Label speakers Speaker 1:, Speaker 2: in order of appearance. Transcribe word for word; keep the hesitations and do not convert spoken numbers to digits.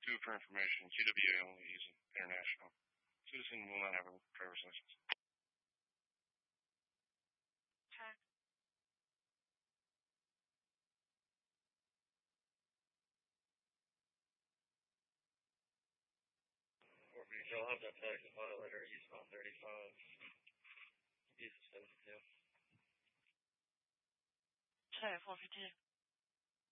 Speaker 1: two for information. C W A only using international. Citizen will not have a driver's license.
Speaker 2: Okay.
Speaker 3: You'll have that text violator eastbound thirty-five. East of seventy-two.
Speaker 2: Today, four fifty.